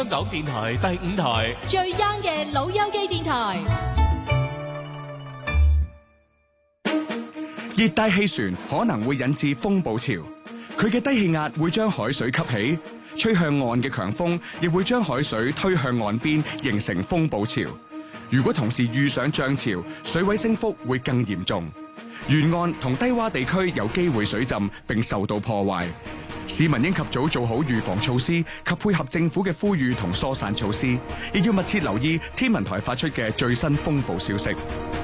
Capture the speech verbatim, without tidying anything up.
香港電台第五台最 young 嘅老友記電台。 熱帶氣旋可能會引致風暴潮，佢嘅低氣壓會將海水吸起，吹向岸嘅強風亦會將海水推向岸邊，形成風暴潮。如果同時遇上漲潮，水位升幅會更嚴重，沿岸同低洼地區有機會水浸並受到破壞。市民應及早做好預防措施及配合政府嘅呼籲同疏散措施，亦要密切留意天文台發出嘅最新風暴消息。